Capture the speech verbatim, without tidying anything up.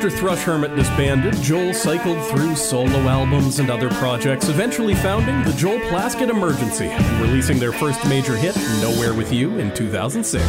After Thrush Hermit disbanded, Joel cycled through solo albums and other projects, eventually founding the Joel Plaskett Emergency and releasing their first major hit, Nowhere With You, in two thousand six.